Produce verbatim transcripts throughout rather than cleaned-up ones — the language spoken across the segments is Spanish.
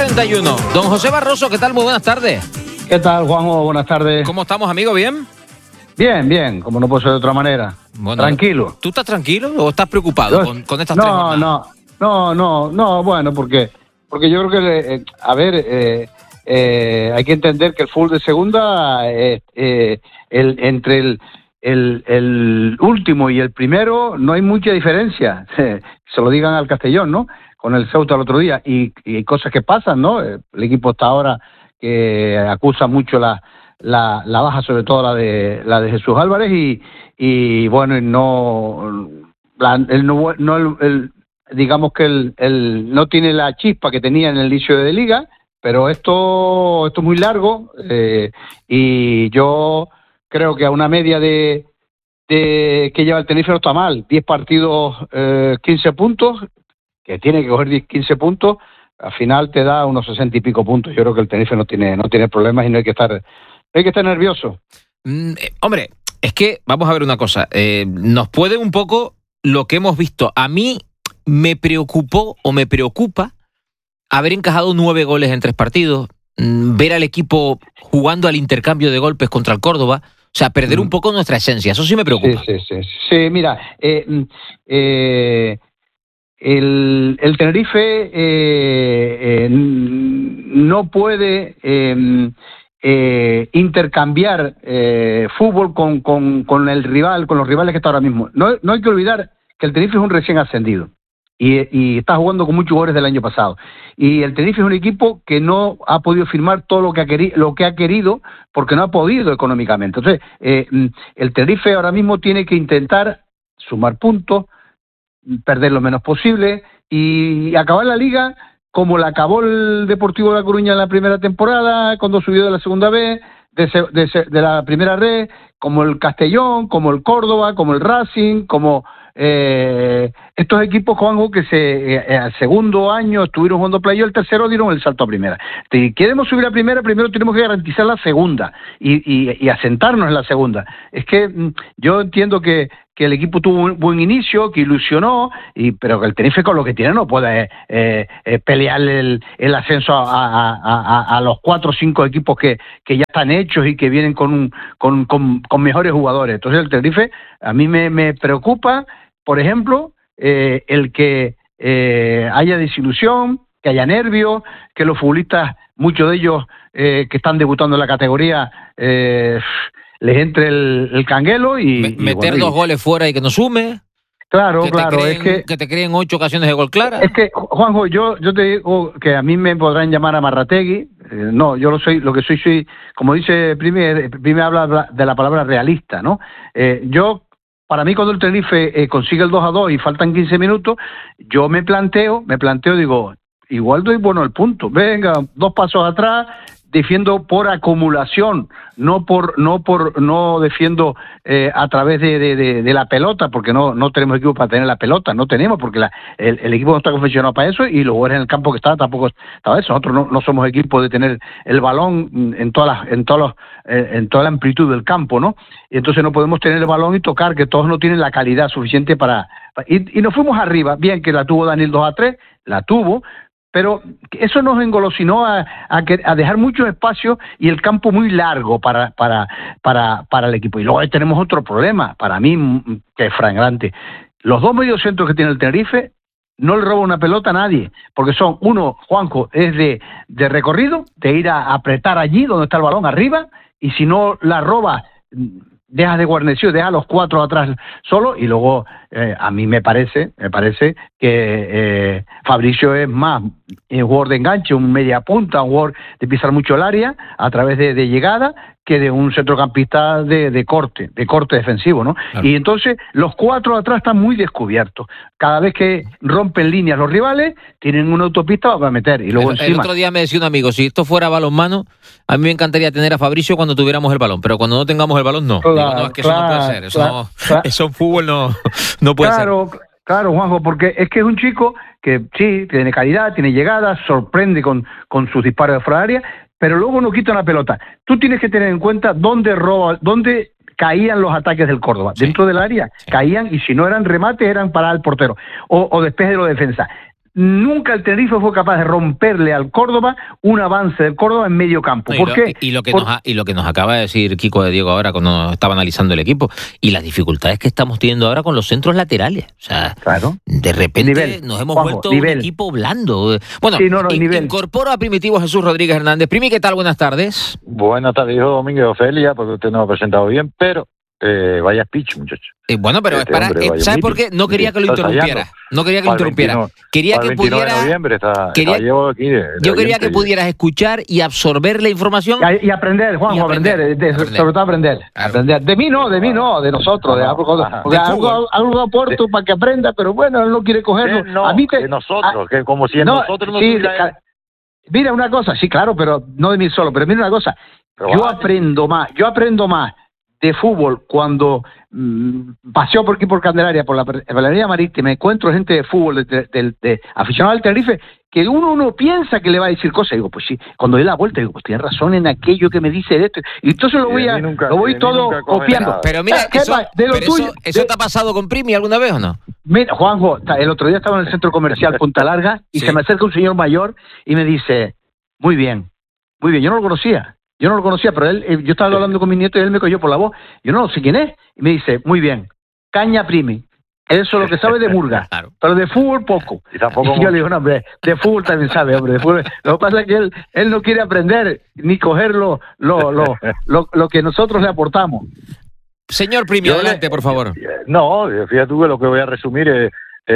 treinta y uno. Don José Barroso, ¿qué tal? Muy buenas tardes. ¿Qué tal, Juanjo? Buenas tardes. ¿Cómo estamos, amigo? ¿Bien? Bien, bien, como no puede ser de otra manera. Bueno, tranquilo. ¿Tú estás tranquilo o estás preocupado Yo, con, con estas no, tres jornadas? No, no, no, no, bueno, porque porque yo creo que, eh, a ver, eh, eh, hay que entender que el fútbol de segunda, eh, eh, el, entre el, el, el último y el primero no hay mucha diferencia. Se lo digan al Castellón, ¿no? Con el Ceuta el otro día. Y, y hay cosas que pasan, ¿no? El equipo está ahora que acusa mucho la... La, la baja, sobre todo la de la de Jesús Álvarez, y, y bueno, no, la, el, no, no el, el, digamos que el, el no tiene la chispa que tenía en el inicio de liga, pero esto, esto es muy largo, eh, y yo creo que a una media de, de que lleva el Tenerife no está mal, diez partidos, eh, quince puntos, que tiene que coger diez, quince puntos, al final te da unos sesenta y pico puntos. Yo creo que el Tenerife no tiene, no tiene problemas y no hay que estar Hay que estar nervioso. Mm, eh, hombre, es que vamos a ver una cosa. Eh, nos puede un poco lo que hemos visto. A mí me preocupó o me preocupa haber encajado nueve goles en tres partidos, mm, ver al equipo jugando al intercambio de golpes contra el Córdoba, o sea, perder mm. un poco nuestra esencia. Eso sí me preocupa. Sí, sí, sí. Sí, mira, eh, eh, el, el Tenerife eh, eh, no puede... Eh, Eh, intercambiar eh, fútbol con, con, con el rival, con los rivales que está ahora mismo. No, no hay que olvidar que el Tenerife es un recién ascendido y, y está jugando con muchos jugadores del año pasado. Y el Tenerife es un equipo que no ha podido firmar todo lo que ha, queri lo que ha querido porque no ha podido económicamente. Entonces, eh, el Tenerife ahora mismo tiene que intentar sumar puntos, perder lo menos posible y acabar la liga como la acabó el Deportivo de La Coruña en la primera temporada, cuando subió de la segunda B, de, de, de la primera red, como el Castellón, como el Córdoba, como el Racing, como eh, estos equipos, Juanjo, que se eh, al segundo año estuvieron jugando playoff, el tercero dieron el salto a primera. Si queremos subir a primera, primero tenemos que garantizar la segunda y, y, y asentarnos en la segunda. Es que mm, yo entiendo que que el equipo tuvo un buen inicio, que ilusionó, y pero que el Tenerife con lo que tiene no puede eh, eh, pelear el, el ascenso a, a, a, a los cuatro o cinco equipos que, que ya están hechos y que vienen con, un, con, con, con mejores jugadores. Entonces el Tenerife, a mí me, me preocupa, por ejemplo, eh, el que eh, haya desilusión, que haya nervios, que los futbolistas, muchos de ellos eh, que están debutando en la categoría, eh, les entre el, el canguelo y... Me, meter y, bueno, dos y, goles fuera y que no sume. Claro, que claro, creen, es que... Que te creen ocho ocasiones de gol clara. Es que, Juanjo, yo, yo te digo que a mí me podrán llamar a Marrategui, eh, no, yo lo soy, lo que soy, soy, como dice Prime, Prime habla de la palabra realista, ¿no? Eh, yo, para mí cuando el Tenerife eh, consigue el dos a dos y faltan quince minutos, yo me planteo, me planteo, digo, igual doy bueno el punto, venga, dos pasos atrás, defiendo por acumulación, no por no por no defiendo eh, a través de, de, de, de la pelota, porque no no tenemos equipo para tener la pelota, no tenemos, porque la, el, el equipo no está confeccionado para eso y los jugadores en el campo que está tampoco estaba eso. Nosotros no, no somos equipo de tener el balón en todas las, en todos los, eh, en toda la amplitud del campo, ¿no? Y entonces no podemos tener el balón y tocar, que todos no tienen la calidad suficiente para, para y, y nos fuimos arriba, bien que la tuvo Daniel dos a tres, la tuvo, pero eso nos engolosinó a, a, a dejar muchos espacios y el campo muy largo para, para, para, para el equipo. Y luego ahí tenemos otro problema, para mí, que es flagrante. Los dos mediocentros que tiene el Tenerife no le roba una pelota a nadie, porque son, uno, Juanjo, es de, de recorrido, de ir a apretar allí donde está el balón arriba, y si no la roba, deja de guarnición, deja a los cuatro atrás solo, y luego eh, a mí me parece, me parece que eh, Fabricio es más un jugador de enganche, un media punta, un jugador de pisar mucho el área a través de, de llegada, que de un centrocampista de, de corte, de corte defensivo, ¿no? Claro. Y entonces los cuatro atrás están muy descubiertos. Cada vez que rompen líneas los rivales, tienen una autopista para meter. Y luego el, encima... el otro día me decía un amigo, si esto fuera balonmano, a mí me encantaría tener a Fabricio cuando tuviéramos el balón, pero cuando no tengamos el balón, no. Claro, Digo, no, es que claro, eso no puede ser. Eso, claro, no, claro. eso en fútbol no, no puede claro, ser. Claro, Juanjo, porque es que es un chico que sí, tiene calidad, tiene llegada, sorprende con, con sus disparos de fuera de área, pero luego no quita una pelota. Tú tienes que tener en cuenta dónde roba, dónde caían los ataques del Córdoba, sí, dentro del área, sí, caían, y si no eran remates, eran para el portero, o, o despeje de la defensa. nunca el Tenerife fue capaz de romperle al Córdoba un avance del Córdoba en medio campo. No, ¿Por y qué? Lo, y, lo que Por... nos ha, y lo que nos acaba de decir Kiko de Diego ahora cuando estaba analizando el equipo, y las dificultades que estamos teniendo ahora con los centros laterales. O sea, claro. de repente nivel. nos hemos Juanjo, vuelto nivel. un equipo blando. Bueno, sí, no, no, in, incorporo a Primitivo Jesús Rodríguez Hernández. Primi, ¿qué tal? Buenas tardes. Buenas tardes, hijo Domínguez Ofelia, porque usted no ha presentado bien, pero eh, vaya speech, muchacho. Eh, bueno, pero este espera, hombre, eh, ¿sabes por qué? No quería que lo interrumpiera. No quería que lo interrumpiera. Quería que pudiera. Está, quería, aquí de, de yo quería que y... pudieras escuchar y absorber la información. Y, y aprender, Juanjo, aprender, aprender, de, aprender. sobre todo aprender. Claro. aprender. De mí no, de mí no, de nosotros. No, de algo, ajá, porque de algo, algo aporto de, para que aprenda, pero bueno, él no quiere cogerlo. De, no, a mí te, de nosotros, a, que como si en no, nosotros no sí, tuviera... Mira una cosa, sí, claro, pero no de mí solo, pero mira una cosa. Pero yo vale. aprendo más, yo aprendo más de fútbol cuando mmm, paseo por aquí por Candelaria, por la Galería Marítima, encuentro gente de fútbol, de, de, de, de aficionado al Tenerife, que uno, uno piensa que le va a decir cosas, y digo, pues sí, cuando doy la vuelta, digo, pues tiene razón en aquello que me dice de esto, y entonces lo voy, a, nunca, lo voy todo copiando. Pero mira, ¿Qué eso, de lo pero tuyo, eso, ¿eso de, te ha pasado con Primi alguna vez o no? Mira, Juanjo, el otro día estaba en el centro comercial Punta Larga, y sí. se me acerca un señor mayor y me dice, muy bien, muy bien, yo no lo conocía. Yo no lo conocía, pero él, yo estaba hablando con mi nieto y él me cogió por la voz. Yo no sé quién es. Y me dice, muy bien, Caña Primi. Eso es lo que sabe de Murga. Claro. Pero de fútbol poco. Y, tampoco y yo le digo, no, hombre, de fútbol también sabe, hombre. De fútbol. Lo que pasa es que él, él no quiere aprender ni coger lo, lo, lo, lo, lo que nosotros le aportamos. Señor Primi, adelante, por favor. No, fíjate tú que lo que voy a resumir es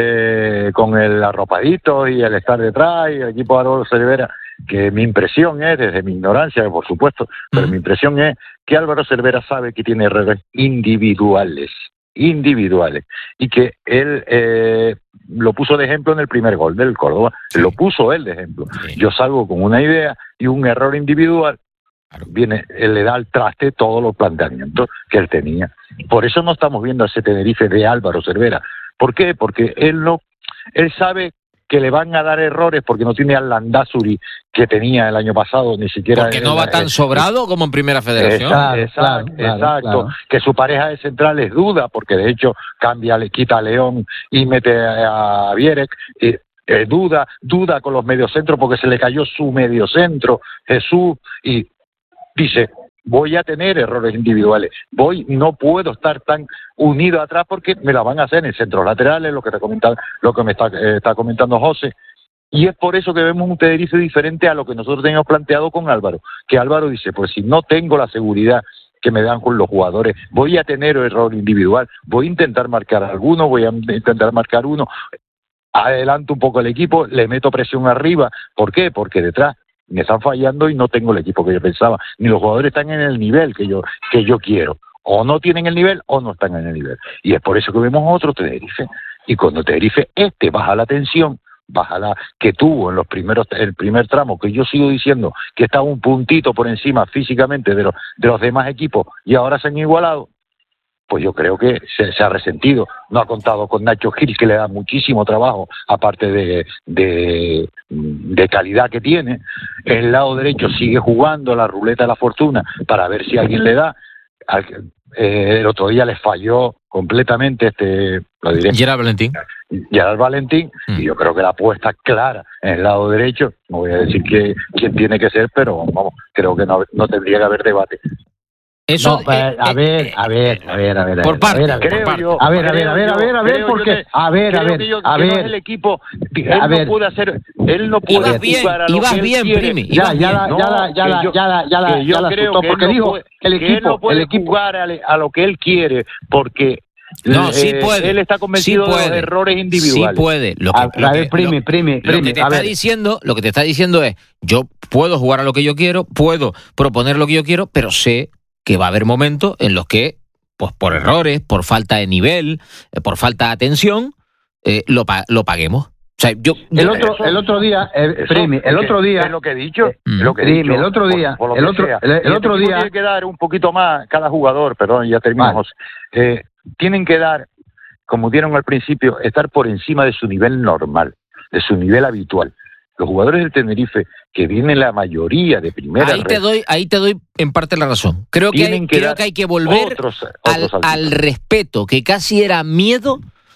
eh, con el arropadito y el estar detrás y el equipo de Álvaro Cervera, que mi impresión es, desde mi ignorancia, por supuesto, pero mm. mi impresión es que Álvaro Cervera sabe que tiene errores individuales, individuales, y que él eh, lo puso de ejemplo en el primer gol del Córdoba, sí. lo puso él de ejemplo. Sí. Yo salgo con una idea y un error individual, claro. viene, él le da al traste todos los planteamientos que él tenía. Por eso no estamos viendo a ese Tenerife de Álvaro Cervera. ¿Por qué? Porque él no, él sabe que le van a dar errores porque no tiene al Landázuri que tenía el año pasado, ni siquiera... Porque no va tan el, sobrado como en Primera Federación. Exacto, exacto, claro, exacto. Claro. Que su pareja de centrales duda, porque de hecho cambia, le quita a León y mete a Vierek, y, eh, duda, duda con los mediocentros porque se le cayó su mediocentro, Jesús, y dice... voy a tener errores individuales, voy, no puedo estar tan unido atrás porque me la van a hacer en centros laterales, lo que, te comenta, lo que me está, eh, está comentando José, y es por eso que vemos un Tenerife diferente a lo que nosotros teníamos planteado con Álvaro, que Álvaro dice, pues si no tengo la seguridad que me dan con los jugadores, voy a tener error individual, voy a intentar marcar alguno, voy a intentar marcar uno, adelanto un poco el equipo, le meto presión arriba, ¿por qué? Porque detrás me están fallando y no tengo el equipo que yo pensaba, ni los jugadores están en el nivel que yo que yo quiero, o no tienen el nivel o no están en el nivel, y es por eso que vemos otro Tenerife, y cuando Tenerife este baja la tensión, baja la que tuvo en los primeros el primer tramo, que yo sigo diciendo que estaba un puntito por encima físicamente de los, de los demás equipos, y ahora se han igualado, pues yo creo que se, se ha resentido. No ha contado con Nacho Gil, que le da muchísimo trabajo, aparte de, de, de calidad que tiene. El lado derecho sigue jugando la ruleta de la fortuna para ver si alguien le da. Al, eh, el otro día les falló completamente este, lo diré, Gerard Valentín. Gerard Valentín, mm. y yo creo que la apuesta clara en el lado derecho, no voy a decir que, quién tiene que ser, pero vamos, creo que no, no tendría que haber debate. Eso, no, pues, eh, a, ver, eh, a ver, a ver, a ver, por parte, a ver, a ver, a ver, a ver, a ver, a ver, a ver, porque, a ver, a ver, a ver, el equipo, él no puede hacer, él no puede jugar a lo que él quiere. Primi, ya, ya, ya, ya, ya, ya, ya, ya la asustó, porque dijo el equipo, el equipo jugar a lo que él quiere, porque no, sí puede. Él está convencido sí de los errores individuales. Sí puede. Lo que, a, lo a ver, que, Primi, lo, Primi, lo Primi, que te a está ver. diciendo, lo que te está diciendo es, yo puedo jugar a lo que yo quiero, puedo proponer lo que yo quiero, pero sé que va a haber momentos en los que, pues por errores, por falta de nivel, eh, por falta de atención, eh, lo, lo paguemos. O sea, yo, el otro, eso, el otro día, eh, eso, Primi, el otro día, es lo que he dicho, eh, es lo que he Primi, dicho, el otro día, por, por el otro, el, el otro día, tiene que dar un poquito más cada jugador, perdón, ya terminamos. Vale. Eh, tienen que dar, como dieron al principio, estar por encima de su nivel normal, de su nivel habitual. Los jugadores del Tenerife, que vienen la mayoría de primera ahí red, te doy ahí te doy en parte la razón. Creo que hay, que creo que hay que volver otros, al, otros al respeto, que casi era miedo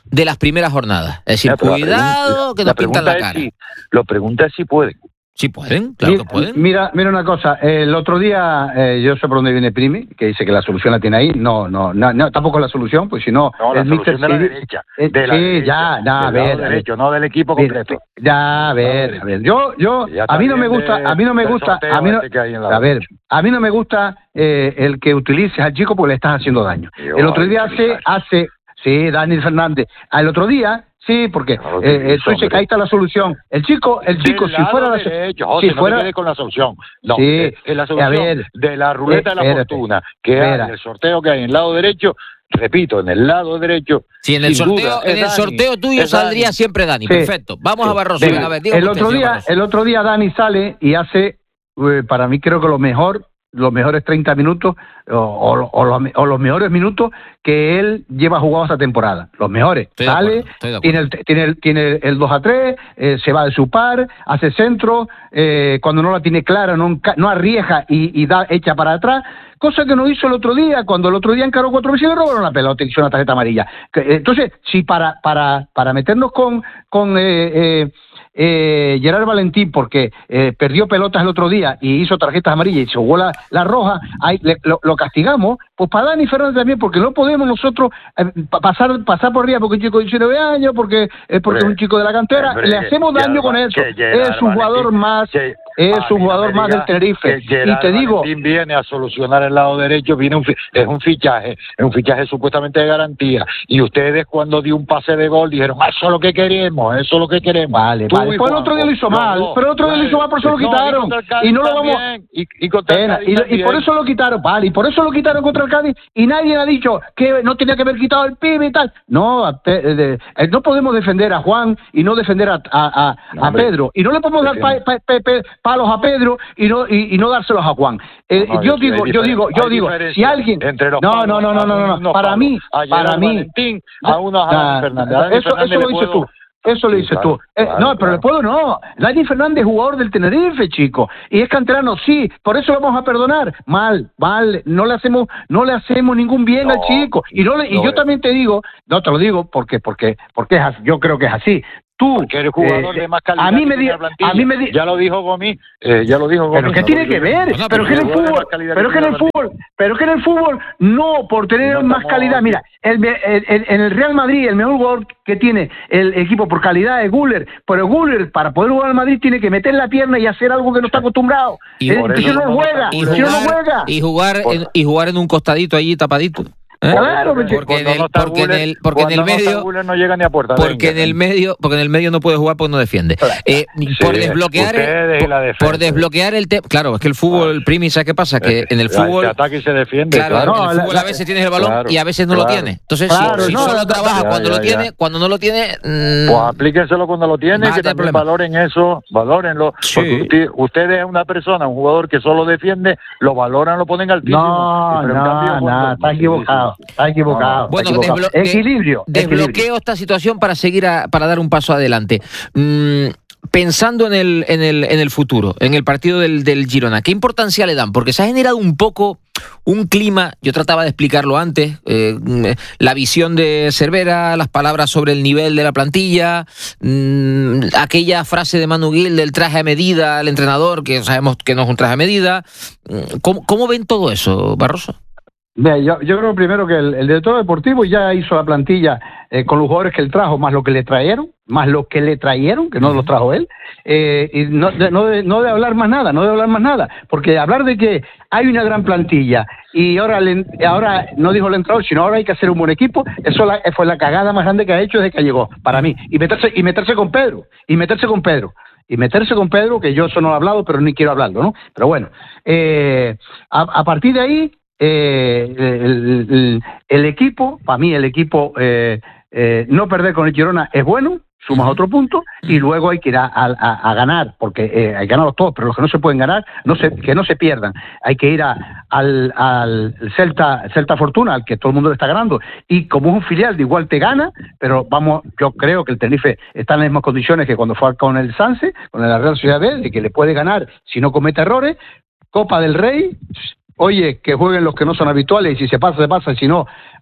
de las primeras jornadas. Es decir, Mira, cuidado pregunta, que nos pintan la cara. Si, lo pregunta es si pueden. Sí pueden, claro mira, que pueden. Mira, mira una cosa, el otro día, eh, yo sé por dónde viene Primi, que dice que la solución la tiene ahí, no, no, no, no tampoco es la solución, pues si no... No, la el solución de la City, derecha, eh, de la sí, derecha, ya, ya, a del ver, lado derecho, no del equipo mira, completo. ya, a ver, a ver, yo, yo, Ya a mí no me también gusta, de- a mí no me del gusta, sorteo a mí no, este que hay en la a ver, derecha. a mí no me gusta eh, el que utilices al chico porque le estás haciendo daño. Yo, El otro ay, día hace, utilizar. hace, sí, Dani Fernández, al otro día... Sí, porque No lo eh, utilizo, tú dices que ahí está la solución. El chico, el chico, Del si fuera lado la, derecho, José, si no fuera, te quedes con la solución. No, Sí, es, es la a solución ver, de la ruleta de la espérate, fortuna que espera. hay, el sorteo que hay en el lado derecho, repito, en el lado derecho. Sí, en el sin sorteo, duda, en es el Dani, sorteo tuyo es saldría Dani. siempre Dani. Sí. Perfecto. Vamos Sí. a Barroso. Venga, Venga, a ver, diga el usted, otro señor día, Barroso. el otro día Dani sale y hace, eh, para mí creo que lo mejor, los mejores treinta minutos o, o, o, los, o los mejores minutos que él lleva jugado esta temporada. Los mejores. Estoy de Sale, acuerdo, estoy de acuerdo. tiene el, tiene el, tiene el dos a tres, eh, se va de su par, hace centro, eh, cuando no la tiene clara, no, enca- no arriesga y, y da echa para atrás. Cosa que no hizo el otro día, cuando el otro día encaró cuatro veces y le robaron la pelota y hizo una tarjeta amarilla. Que, eh, Entonces, si para, para, para meternos con, con eh, eh, eh, Gerard Valentín, porque eh, perdió pelotas el otro día y hizo tarjetas amarillas y se jugó la, la roja, ahí le- lo, lo castigamos, pues para Dani Fernández también, porque no podemos nosotros eh, pa- pasar pasar por arriba porque un chico de diecinueve años, porque es porque es un chico de la cantera, Hombre, le hacemos daño Gerard- con eso. que Gerard Es un jugador Valentín- más, que- es a un mí no jugador me más diga del Tenerife. que Gerard Y te digo, Valentín viene a solucionar el lado derecho, viene un fi- es un fichaje, es un fichaje supuestamente de garantía. Y ustedes cuando dio un pase de gol dijeron, ah, eso es lo que queremos, eso es lo que queremos. Vale, Tú vale. y Después el Juanjo, otro día lo hizo los mal, dos. pero el otro día lo hizo mal, por eso lo No, quitaron. contra el Cádiz Y no lo vamos también, y, y contra el Pena, Cádiz y, y también. por eso lo quitaron, vale, y por eso lo quitaron contra el Cádiz, y nadie ha dicho que no tenía que haber quitado el pibe y tal. No, a Pe- eh, de- eh, no podemos defender a Juan y no defender a, a, a, No, a hombre, Pedro, y no le podemos dar pa- pa- pa- pa- palos a Pedro y no y, y no dárselos a Juan. Eh, No, no, yo hay digo, yo diferen- digo, yo hay digo, si diferencia alguien, entre los no, palos, no, no, no, no, no, unos para palos, mí, a Gerard para mí, Valentín, a unos a Nah, Dani Fernández. A Dani eso, Fernández eso lo le dices puedo- tú. Eso lo Sí, dices claro, tú. Eh, claro, no, pero claro. le puedo no. Dani Fernández, jugador del Tenerife, chico. Y es canterano, sí. Por eso lo vamos a perdonar. Mal, mal. No le hacemos, no le hacemos ningún bien No, al chico. Y no le, y no yo es. también te digo, no te lo digo porque, porque, porque es así, yo creo que es así. Tú, Porque eres jugador eh, de más calidad a mí que me tiene di- la plantilla. a mí me di- Ya lo dijo Gomis, eh, ya lo dijo Gomis. pero ¿qué no tiene lo que digo yo. ver? No, no, pero pero que en el jugador de fútbol, más calidad pero que que en tiene el la fútbol, pero que en el fútbol no por tener No más estamos- calidad. Mira, el, el- el- en el Real Madrid el mejor jugador que tiene el equipo por calidad es Güler, pero Güler para poder jugar al Madrid tiene que meter la pierna y hacer algo que no está acostumbrado. Y Eh, por si eso no no juega, Y si no no jugar, juega. y jugar, Por- en, y jugar en un costadito allí tapadito. ¿eh? Claro, Porque, porque en cuando el- no está porque en Güler- el- porque en el cuando no está medio- Güler no llega ni a puerta. Porque en venga. el medio, porque en el medio no puede jugar porque no defiende. Eh, por Sí, desbloquear, ustedes y la por, defensa. por desbloquear el tema. Claro, es que el fútbol, el primi, ¿sabes qué pasa? Que en el Se fútbol, ataca y se defiende. claro, claro. en el No, la- fútbol la- a veces tienes el balón claro, y a veces no claro. lo tiene. Entonces, Claro, si, si no, solo la- trabaja ya, cuando ya, lo ya. tiene, cuando no lo tiene, mm, Pues aplíquenselo cuando lo tienen, Vas a que tener también problemas. valoren eso, valórenlo. Sí. Porque usted, usted es una persona, un jugador que solo defiende, lo valoran, lo ponen altísimo. No, Pero en no, cambio, no, cuando- está equivocado, está equivocado. Bueno, está equivocado. desblo- de- equilibrio, equilibrio. desbloqueo esta situación para seguir a- para dar un paso adelante. Mm, pensando en el, en el, en el futuro, en el partido del, del Girona, ¿qué importancia le dan? Porque se ha generado un poco un clima, yo trataba de explicarlo antes, eh, la visión de Cervera, las palabras sobre el nivel de la plantilla, mmm, aquella frase de Manu Gil del traje a medida al entrenador, que sabemos que no es un traje a medida. ¿Cómo, cómo ven todo eso, Barroso? Mira, yo, yo creo primero que el, el director deportivo ya hizo la plantilla eh, con los jugadores que él trajo, más lo que le trajeron, más lo que le trajeron, que no uh-huh. los trajo él, eh, y no de, no, de, no de hablar más nada, no de hablar más nada, porque hablar de que hay una gran plantilla y ahora le, ahora no dijo el entrenador, sino ahora hay que hacer un buen equipo, eso la, fue la cagada más grande que ha hecho desde que llegó, para mí, y meterse y meterse con Pedro, y meterse con Pedro. Y meterse con Pedro, que yo eso no lo he hablado, pero ni quiero hablarlo, ¿no? Pero bueno, eh, a, a partir de ahí, Eh, el, el, el equipo, para mí el equipo, eh, eh, no perder con el Girona es bueno, sumas otro punto, y luego hay que ir a, a, a ganar, porque eh, hay que ganarlos todos, pero los que no se pueden ganar, no se, que no se pierdan. Hay que ir a, al, al Celta, Celta Fortuna, al que todo el mundo le está ganando, y como es un filial, de igual te gana, pero vamos, yo creo que el Tenerife está en las mismas condiciones que cuando fue con el Sanse, con la Real Sociedad B, de que le puede ganar si no comete errores. Copa del Rey, oye, que jueguen los que no son habituales, y si se pasa, se pasa, si no,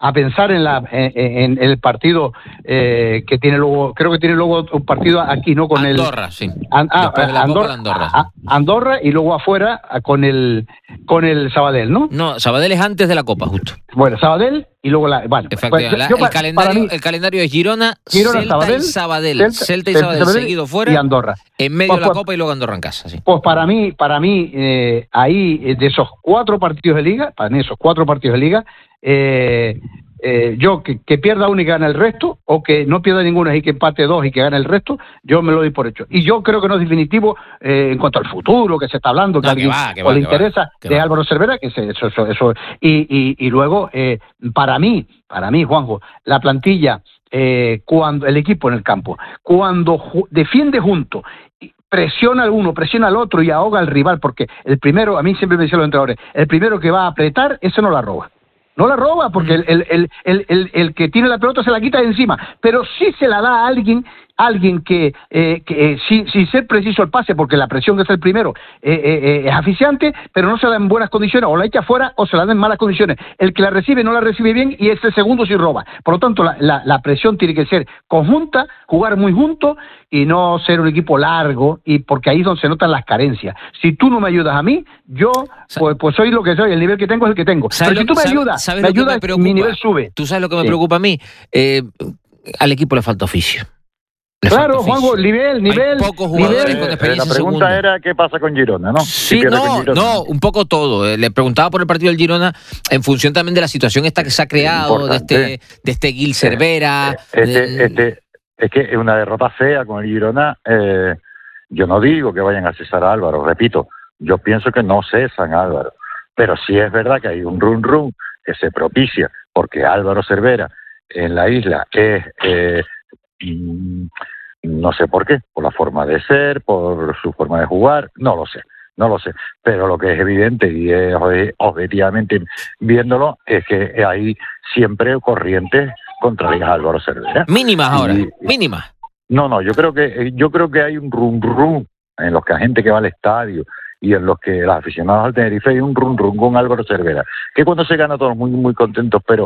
a pensar en la en, en el partido eh, que tiene luego, creo que tiene luego un partido aquí, ¿no? Con Andorra, el, sí. An, ah, de la Andorra, Andorra, a, Andorra y luego afuera con el con el Sabadell, ¿no? No, Sabadell es antes de la Copa, justo. Bueno, Sabadell y luego la... Bueno, pues, yo, yo, el, calendario, mí, el calendario es Girona, Girona Celta Sabadell, y Sabadell. Celta, Celta y Sabadell, Sabadell seguido fuera. Y Andorra. En medio pues, de la Copa y luego Andorra en casa. Sí. Pues para mí, para mí eh, ahí, de esos cuatro partidos de Liga, para mí esos cuatro partidos de Liga, eh, eh, yo que, que pierda uno y gane el resto, o que no pierda ninguno y que empate dos y que gane el resto, yo me lo doy por hecho. Y yo creo que no es definitivo eh, en cuanto al futuro que se está hablando, que no, a alguien que va, que o va, le que interesa, va, que de va. Álvaro Cervera, que se, eso, eso, eso. Y, y, y luego, eh, para mí, para mí, Juanjo, la plantilla, eh, cuando el equipo en el campo, cuando ju- defiende junto, presiona al uno, presiona al otro y ahoga al rival, porque el primero, a mí siempre me dicen los entrenadores, el primero que va a apretar, ese no la roba. No la roba, porque el, el, el, el, el, el que tiene la pelota se la quita de encima, pero sí se la da a alguien, alguien que, eh, que eh, si, si ser preciso el pase, porque la presión que es el primero eh, eh, es aficiante, pero no se la da en buenas condiciones, o la echa fuera o se la da en malas condiciones. El que la recibe no la recibe bien y ese segundo sí roba. Por lo tanto, la, la, la presión tiene que ser conjunta, jugar muy juntos y no ser un equipo largo, y porque ahí es donde se notan las carencias. Si tú no me ayudas a mí, yo pues, pues soy lo que soy, el nivel que tengo es el que tengo. Pero si tú me ayudas, ¿sabes me lo que ayudas, me preocupa? Mi nivel sube. ¿Tú sabes lo que me sí. preocupa a mí? Eh, al equipo le falta oficio. Le claro, Juanjo, nivel, nivel. Hay pocos jugadores nivel. con experiencia. La pregunta segunda. era qué pasa con Girona, ¿no? Sí, si no, Girona. no, un poco todo. Le preguntaba por el partido del Girona en función también de la situación esta que se ha creado, de este, de este Gil Cervera. Este, de... este, es que es una derrota fea con el Girona. Eh, yo no digo que vayan a cesar a Álvaro, repito, yo pienso que no cesan a Álvaro. Pero sí es verdad que hay un run run que se propicia porque Álvaro Cervera en la isla es... Eh, no sé por qué, por la forma de ser, por su forma de jugar, no lo sé, no lo sé, pero lo que es evidente y es objetivamente viéndolo es que hay siempre corrientes contrarias a Álvaro Cervera. Mínimas ahora, y, mínimas. No, no, yo creo que yo creo que hay un rum rum en los que la gente que va al estadio y en los que los aficionados al Tenerife hay un rum rum con Álvaro Cervera, que cuando se gana todos muy muy contentos, pero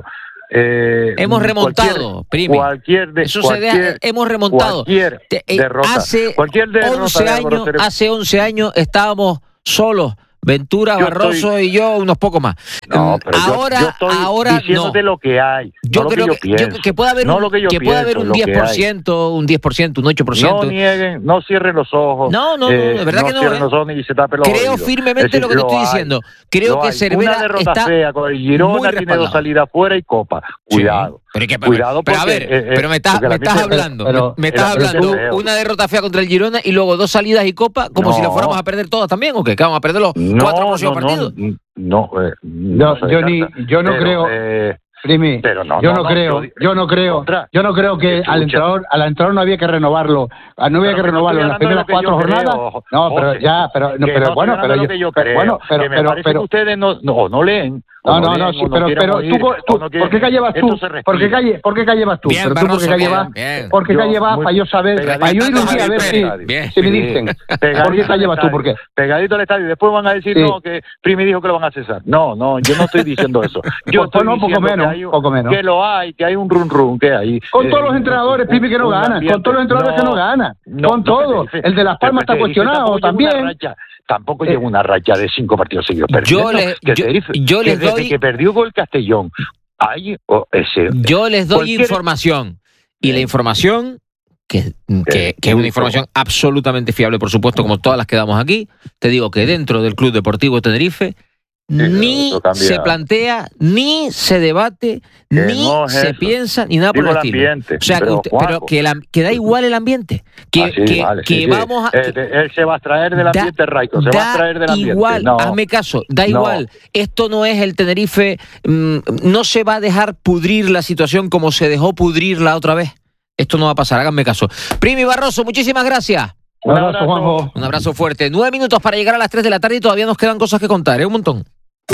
Eh, hemos remontado, cualquier, cualquier de, Eso cualquier, se deja, hemos remontado. Cualquier derrota, hace cualquier derrota once de años, hace once años estábamos solos. Ventura, yo Barroso estoy... y yo, unos pocos más. No, pero ahora, yo, yo estoy ahora diciéndote no. lo que hay. Yo no creo lo que, que, yo yo, que puede haber no un, lo que, yo que pienso, puede haber un diez por ciento, un diez por ciento, un ocho por ciento. No nieguen, no cierren los ojos. No, no, eh, no, de verdad no que no. cierren ¿eh? los ojos ni se tapen los Creo oídos. firmemente decir, lo que te estoy hay, diciendo. Creo que hay. Cervera Una derrota está fea con el Girona tiene dos salidas fuera y Copa. Cuidado. Sí. Pero, que, Cuidado pero porque, a ver, eh, pero me estás, me estás hablando, pero, me estás hablando una derrota fea contra el Girona y luego dos salidas y Copa, como no. si lo fuéramos a perder todas también, ¿o qué? ¿Que vamos a perder los no, cuatro próximos no, partidos? No, no, eh, no, no yo, ni, yo no pero, creo... Eh, Primi, pero no, yo no, no creo, no, yo no creo, contra, yo no creo que escucha. al entrenador, al entrenador no había que renovarlo, no había pero que renovarlo en las primeras cuatro jornadas. Creo, no, pero José, ya, pero, no, pero bueno, pero yo, yo pero, bueno, pero, que me pero, pero que ustedes no, no, no leen. No, no, no, sí, pero, pero tú, tú ¿por qué calle vas tú? ¿Por qué calle, por qué calle vas tú? Pero tú, ¿por qué calle vas? ¿Por qué calle vas para yo saber, para yo ir un día a ver si, si me dicen? ¿Por qué calle vas tú? ¿Por qué? Pegadito al estadio y después van a decir no, que Primi dijo que lo van a cesar. No, no, yo no estoy diciendo eso. Yo estoy diciendo poco menos, que lo hay, que hay un run run, que hay. Con todos los entrenadores, Primi, que no ganan, con todos los entrenadores que no ganan, con todos. El de Las Palmas está cuestionado también. Tampoco lleva una racha de cinco partidos seguidos perdiendo. Yo, le, que yo, Tenerife, yo que les desde doy... que perdió con el Castellón, hay, oh, ese, yo les doy cualquier... información. Y la información, que, que, que es una información absolutamente fiable, por supuesto, como todas las que damos aquí, te digo que dentro del Club Deportivo Tenerife, sí, ni se plantea, ni se debate, que ni no se eso. piensa, ni nada Digo por el estilo. Ambiente, o sea, pero, que, usted, pero que, la, que da igual el ambiente. Que, ah, sí, que, vale, que sí, vamos sí. a. Eh, él se va a traer del ambiente, da, Raico, se va a traer del ambiente. Igual, no. hazme caso, da no. igual. Esto no es el Tenerife, mmm, no se va a dejar pudrir la situación como se dejó pudrir la otra vez. Esto no va a pasar, háganme caso. Primi Barroso, muchísimas gracias. Un abrazo, Juanjo. Un abrazo fuerte. Nueve minutos para llegar a las tres de la tarde y todavía nos quedan cosas que contar, ¿eh? Un montón.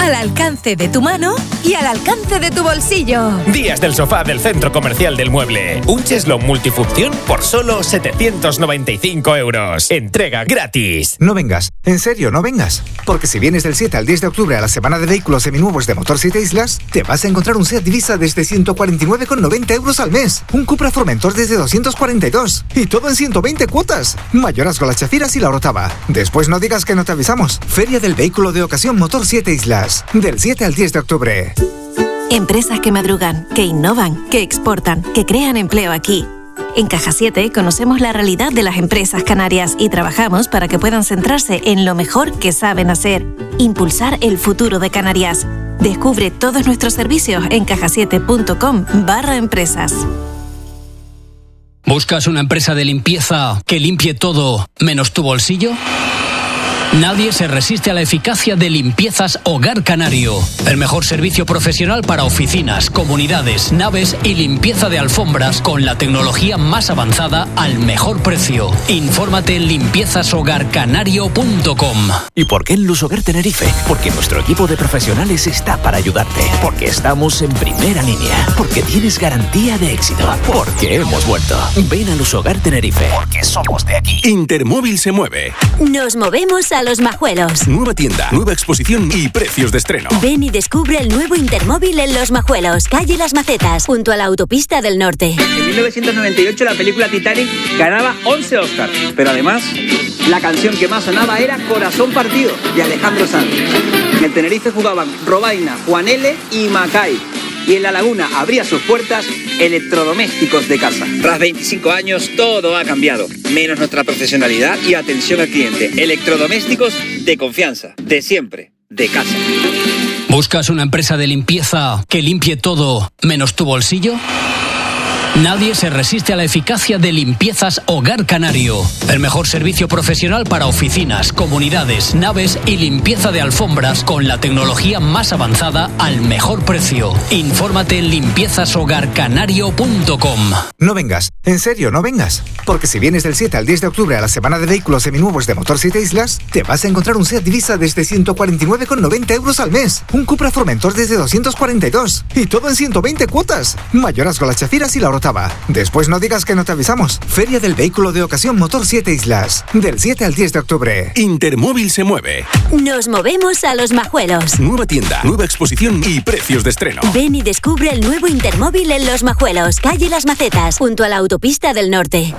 al alcance de tu mano y al alcance de tu bolsillo. Días del sofá del Centro Comercial del Mueble. Un cheslón multifunción por solo setecientos noventa y cinco euros. Entrega gratis. No vengas, en serio, no vengas. Porque si vienes del siete al diez de octubre a la semana de vehículos seminuevos de Motor siete Islas, te vas a encontrar un Seat Divisa desde ciento cuarenta y nueve con noventa euros al mes. Un Cupra Formentor desde doscientos cuarenta y dos. Y todo en ciento veinte cuotas. Mayorazgo, Las Chafiras y La Orotava. Después no digas que no te avisamos. Feria del Vehículo de Ocasión Motor siete Islas. Del siete al diez de octubre. Empresas que madrugan, que innovan, que exportan, que crean empleo aquí. En Caja siete conocemos la realidad de las empresas canarias y trabajamos para que puedan centrarse en lo mejor que saben hacer, impulsar el futuro de Canarias. Descubre todos nuestros servicios en cajasiete.com barra empresas. ¿Buscas una empresa de limpieza que limpie todo menos tu bolsillo? Nadie se resiste a la eficacia de Limpiezas Hogar Canario. El mejor servicio profesional para oficinas, comunidades, naves y limpieza de alfombras con la tecnología más avanzada al mejor precio. Infórmate en limpiezas hogar canario punto com. ¿Y por qué en Lusoguer Tenerife? Porque nuestro equipo de profesionales está para ayudarte. Porque estamos en primera línea. Porque tienes garantía de éxito. Porque hemos vuelto. Ven a Lusoguer Tenerife. Porque somos de aquí. Intermóvil se mueve. Nos movemos a Los Majuelos. Nueva tienda, nueva exposición y precios de estreno. Ven y descubre el nuevo Intermóvil en Los Majuelos, calle Las Macetas, junto a la autopista del norte. En mil novecientos noventa y ocho la película Titanic ganaba once Oscars, pero además la canción que más sonaba era Corazón Partido, de Alejandro Sanz. En el Tenerife jugaban Robaina, Juan L. y Macay. Y en La Laguna abría sus puertas Electrodomésticos de Casa. Tras veinticinco años todo ha cambiado, menos nuestra profesionalidad y atención al cliente. Electrodomésticos de confianza, de siempre, de casa. ¿Buscas una empresa de limpieza que limpie todo menos tu bolsillo? Nadie se resiste a la eficacia de Limpiezas Hogar Canario. El mejor servicio profesional para oficinas, comunidades, naves y limpieza de alfombras con la tecnología más avanzada al mejor precio. Infórmate en limpiezas hogar canario punto com. No vengas, en serio, no vengas. Porque si vienes del siete al diez de octubre a la semana de vehículos seminuevos de Motor siete Islas, te vas a encontrar un Seat Divisa desde ciento cuarenta y nueve con noventa euros al mes. Un Cupra Formentor desde doscientos cuarenta y dos. Y todo en ciento veinte cuotas. Mayorazgo, Las Chafiras y La Orotava. Después no digas que no te avisamos. Feria del Vehículo de Ocasión Motor siete Islas. Del siete al diez de octubre. Intermóvil se mueve. Nos movemos a Los Majuelos. Nueva tienda, nueva exposición y precios de estreno. Ven y descubre el nuevo Intermóvil en Los Majuelos, calle Las Macetas, junto a la autopista del norte.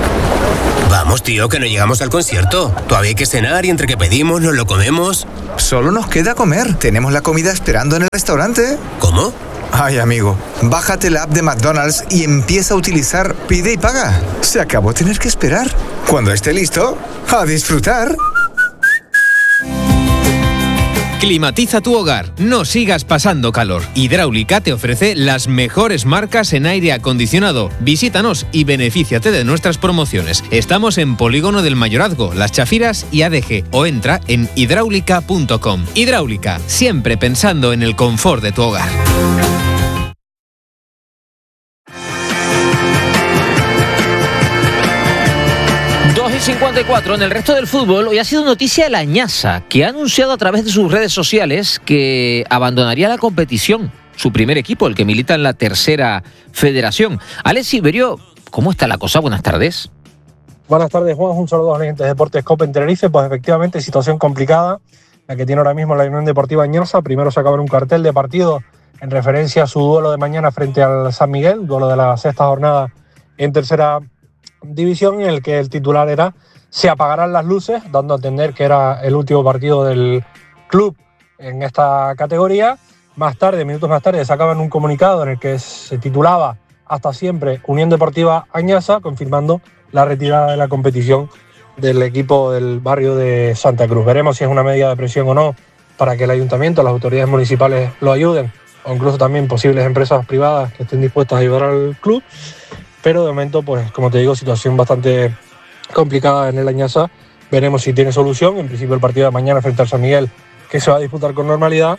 Vamos, tío, que no llegamos al concierto. Todavía hay que cenar y entre que pedimos nos lo comemos. Solo nos queda comer. Tenemos la comida esperando en el restaurante. ¿Cómo? Ay, amigo, bájate la app de McDonald's y empieza a utilizar Pide y Paga. Se acabó tener que esperar. Cuando esté listo, a disfrutar. Climatiza tu hogar, no sigas pasando calor. Hidráulica te ofrece las mejores marcas en aire acondicionado. Visítanos y benefíciate de nuestras promociones. Estamos en Polígono del Mayorazgo, Las Chafiras y A D G o entra en hidráulica punto com. Hidráulica, siempre pensando en el confort de tu hogar. cincuenta y cuatro. En el resto del fútbol, hoy ha sido noticia el Añasa, que ha anunciado a través de sus redes sociales que abandonaría la competición. Su primer equipo, el que milita en la tercera federación. Alex Silverio, ¿cómo está la cosa? Buenas tardes. Buenas tardes, Juan. Un saludo a los oyentes de Deportes Cope en Tenerife. Pues efectivamente, situación complicada la que tiene ahora mismo la Unión Deportiva Añasa. Primero se acaba un cartel de partido en referencia a su duelo de mañana frente al San Miguel, duelo de la sexta jornada en tercera división, en el que el titular era se apagarán las luces, dando a entender que era el último partido del club en esta categoría. Más tarde, minutos más tarde, sacaban un comunicado en el que se titulaba hasta siempre Unión Deportiva Añasa, confirmando la retirada de la competición del equipo del barrio de Santa Cruz. Veremos si es una medida de presión o no para que el ayuntamiento, las autoridades municipales lo ayuden, o incluso también posibles empresas privadas que estén dispuestas a ayudar al club. Pero de momento, pues como te digo, situación bastante complicada en el Añasa. Veremos si tiene solución. En principio el partido de mañana frente al San Miguel, que se va a disputar con normalidad,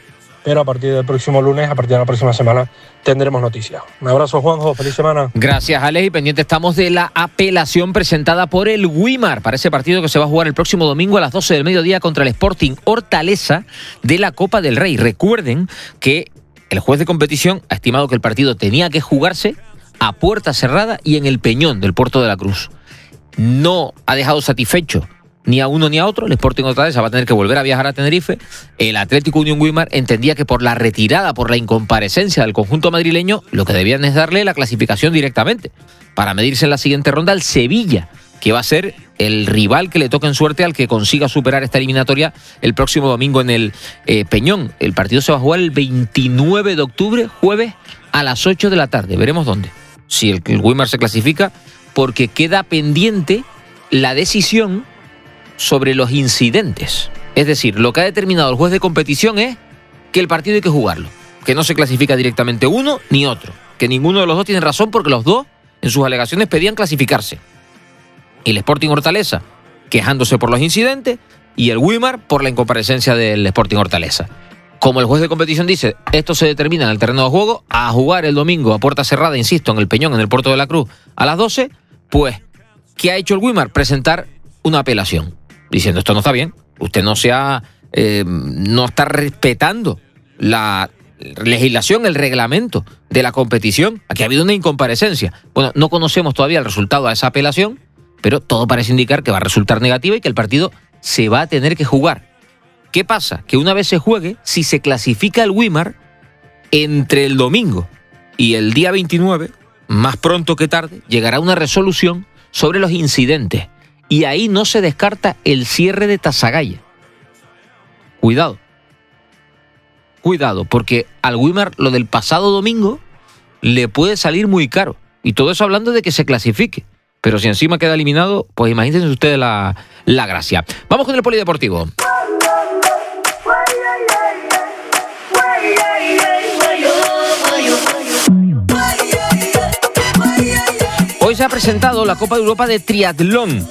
pero a partir del próximo lunes, a partir de la próxima semana, tendremos noticias. Un abrazo, Juanjo, feliz semana. Gracias, Alex, y pendiente estamos de la apelación presentada por el Güímar para ese partido que se va a jugar el próximo domingo a las doce del mediodía contra el Sporting Hortaleza de la Copa del Rey. Recuerden que el juez de competición ha estimado que el partido tenía que jugarse a puerta cerrada y en el Peñón del Puerto de la Cruz. No ha dejado satisfecho ni a uno ni a otro. El Sporting Hortaleza va a tener que volver a viajar a Tenerife. El Atlético Unión Güímar entendía que por la retirada, por la incomparecencia del conjunto madrileño, lo que debían es darle la clasificación directamente para medirse en la siguiente ronda al Sevilla, que va a ser el rival que le toque en suerte al que consiga superar esta eliminatoria el próximo domingo en el eh, Peñón. El partido se va a jugar el veintinueve de octubre, jueves, a las ocho de la tarde. Veremos dónde. Si el, el Güímar se clasifica, porque queda pendiente la decisión sobre los incidentes. Es decir, lo que ha determinado el juez de competición es que el partido hay que jugarlo, que no se clasifica directamente uno ni otro, que ninguno de los dos tiene razón porque los dos en sus alegaciones pedían clasificarse. El Sporting Hortaleza quejándose por los incidentes y el Güímar por la incomparecencia del Sporting Hortaleza. Como el juez de competición dice, esto se determina en el terreno de juego, a jugar el domingo a puerta cerrada, insisto, en el Peñón, en el Puerto de la Cruz, a las doce, pues, ¿qué ha hecho el Güímar? Presentar una apelación, diciendo esto no está bien, usted no se ha, eh, no está respetando la legislación, el reglamento de la competición. Aquí ha habido una incomparecencia. Bueno, no conocemos todavía el resultado de esa apelación, pero todo parece indicar que va a resultar negativa y que el partido se va a tener que jugar. ¿Qué pasa? Que una vez se juegue, si se clasifica el Güímar, entre el domingo y el día veintinueve, más pronto que tarde, llegará una resolución sobre los incidentes. Y ahí no se descarta el cierre de Tasagaya. Cuidado. Cuidado, porque al Güímar lo del pasado domingo le puede salir muy caro. Y todo eso hablando de que se clasifique. Pero si encima queda eliminado, pues imagínense ustedes la, la gracia. Vamos con el polideportivo. Hoy se ha presentado la Copa de Europa de Triatlón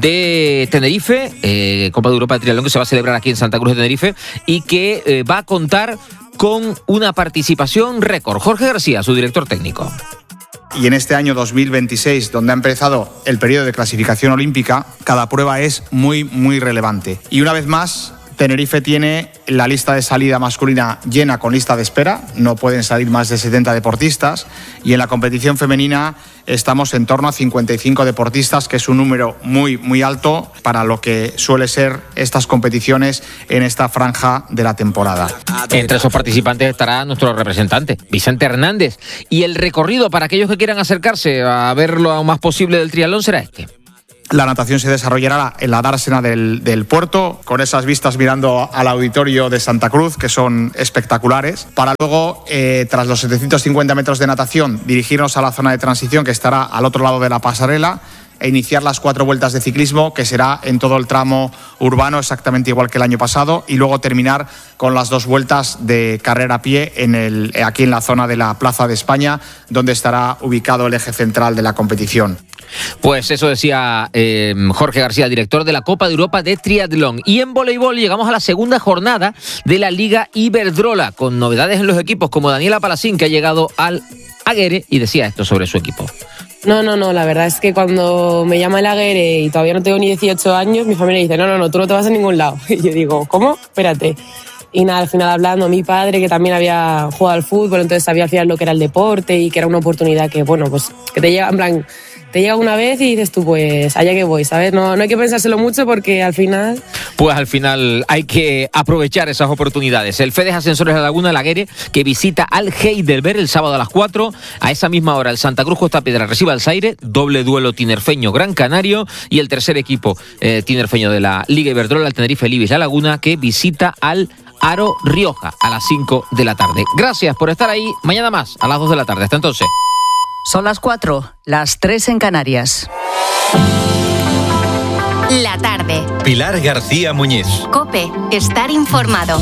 de Tenerife, eh, Copa de Europa de Triatlón que se va a celebrar aquí en Santa Cruz de Tenerife y que eh, va a contar con una participación récord. Jorge García, su director técnico. Y en este año dos mil veintiséis, donde ha empezado el periodo de clasificación olímpica, cada prueba es muy, muy relevante. Y una vez más, Tenerife tiene la lista de salida masculina llena con lista de espera, no pueden salir más de setenta deportistas, y en la competición femenina estamos en torno a cincuenta y cinco deportistas, que es un número muy, muy alto para lo que suele ser estas competiciones en esta franja de la temporada. Entre esos participantes estará nuestro representante, Vicente Hernández, y el recorrido para aquellos que quieran acercarse a ver lo más posible del triatlón será este. La natación se desarrollará en la dársena del, del puerto, con esas vistas mirando al auditorio de Santa Cruz, que son espectaculares, para luego, eh, tras los setecientos cincuenta metros de natación, dirigirnos a la zona de transición, que estará al otro lado de la pasarela, e iniciar las cuatro vueltas de ciclismo, que será en todo el tramo urbano, exactamente igual que el año pasado, y luego terminar con las dos vueltas de carrera a pie en el, aquí en la zona de la Plaza de España, donde estará ubicado el eje central de la competición. Pues eso decía eh, Jorge García, director de la Copa de Europa de Triatlón. Y en voleibol llegamos a la segunda jornada de la Liga Iberdrola, con novedades en los equipos como Daniela Palacín, que ha llegado al Aguere y decía esto sobre su equipo. No, no, no, la verdad es que cuando me llama el Aguere y todavía no tengo ni dieciocho años, mi familia dice, no, no, no, tú no te vas a ningún lado. Y yo digo, ¿cómo? Espérate. Y nada, al final hablando, mi padre, que también había jugado al fútbol, entonces sabía al final lo que era el deporte y que era una oportunidad que, bueno, pues que te llega, en plan, te llega una vez y dices tú, pues allá que voy, ¿sabes? No, no hay que pensárselo mucho porque al final... Pues al final hay que aprovechar esesas oportunidades. El Fedes Ascensores de la Laguna, el Aguere, que visita al Heidelberg el sábado a las cuatro. A esa misma hora el Santa Cruz Costa Piedra recibe al Zaire, doble duelo tinerfeño Gran Canario, y el tercer equipo eh, tinerfeño de la Liga Iberdrola, el Tenerife Libis La Laguna, que visita al Aro Rioja a las cinco de la tarde. Gracias por estar ahí. Mañana más a las dos de la tarde. Hasta entonces. Son las cuatro, las tres en Canarias. La tarde. Pilar García Muñiz. COPE. Estar informado.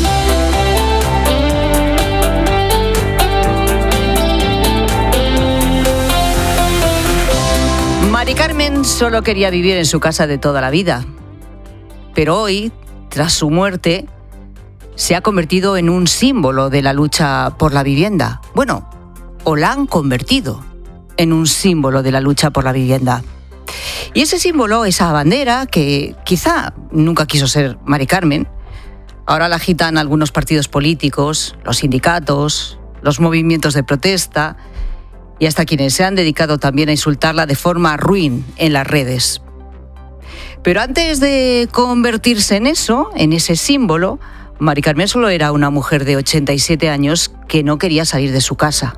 Mari Carmen solo quería vivir en su casa de toda la vida. Pero hoy, tras su muerte, se ha convertido en un símbolo de la lucha por la vivienda. Bueno, o la han convertido en un símbolo de la lucha por la vivienda. Y ese símbolo, esa bandera, que quizá nunca quiso ser Mari Carmen, ahora la agitan algunos partidos políticos, los sindicatos, los movimientos de protesta y hasta quienes se han dedicado también a insultarla de forma ruin en las redes. Pero antes de convertirse en eso, en ese símbolo, Mari Carmen solo era una mujer de ochenta y siete años que no quería salir de su casa.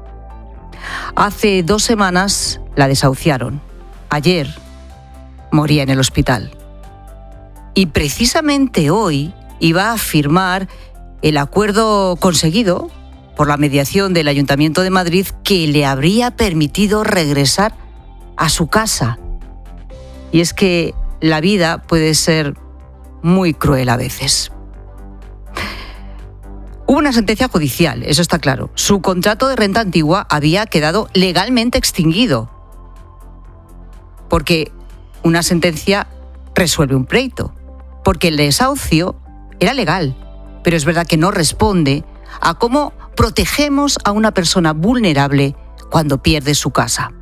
Hace dos semanas la desahuciaron. Ayer moría en el hospital. Y precisamente hoy iba a firmar el acuerdo conseguido por la mediación del Ayuntamiento de Madrid que le habría permitido regresar a su casa. Y es que la vida puede ser muy cruel a veces. Hubo una sentencia judicial, eso está claro. Su contrato de renta antigua había quedado legalmente extinguido, porque una sentencia resuelve un pleito, porque el desahucio era legal, pero es verdad que no responde a cómo protegemos a una persona vulnerable cuando pierde su casa.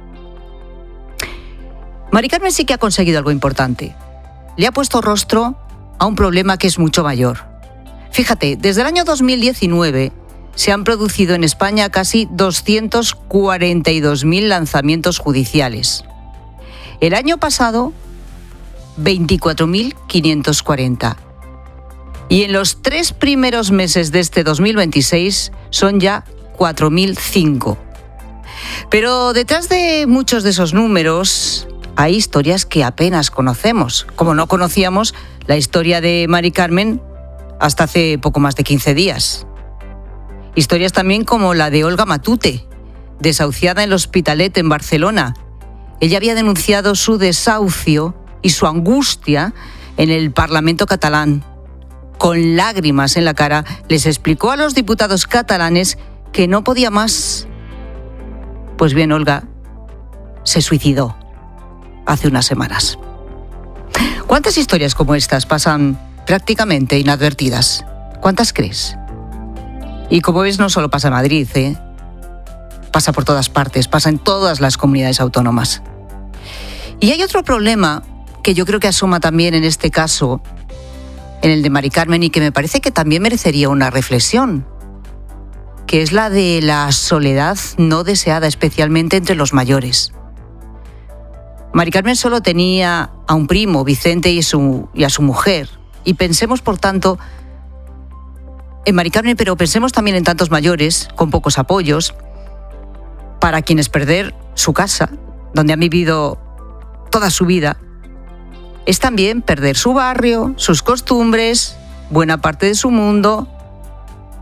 Mari Carmen sí que ha conseguido algo importante. Le ha puesto rostro a un problema que es mucho mayor. Fíjate, desde el año dos mil diecinueve se han producido en España casi doscientos cuarenta y dos mil lanzamientos judiciales. El año pasado, veinticuatro mil quinientos cuarenta. Y en los tres primeros meses de este dos mil veintiséis son ya cuatro mil cinco. Pero detrás de muchos de esos números hay historias que apenas conocemos, como no conocíamos la historia de Mari Carmen hasta hace poco más de quince días. Historias también como la de Olga Matute, desahuciada en el Hospitalet en Barcelona. Ella había denunciado su desahucio y su angustia en el Parlamento catalán. Con lágrimas en la cara, les explicó a los diputados catalanes que no podía más. Pues bien, Olga se suicidó hace unas semanas. ¿Cuántas historias como estas pasan prácticamente inadvertidas? ¿Cuántas crees? Y como ves, no solo pasa en Madrid, ¿eh? Pasa por todas partes, pasa en todas las comunidades autónomas. Y hay otro problema que yo creo que asoma también en este caso, en el de Mari Carmen, y que me parece que también merecería una reflexión, que es la de la soledad no deseada, especialmente entre los mayores. Mari Carmen solo tenía a un primo, Vicente, y, su, y a su mujer. Y pensemos, por tanto, en Mari Carmen, pero pensemos también en tantos mayores con pocos apoyos, para quienes perder su casa, donde han vivido toda su vida, es también perder su barrio, sus costumbres, buena parte de su mundo,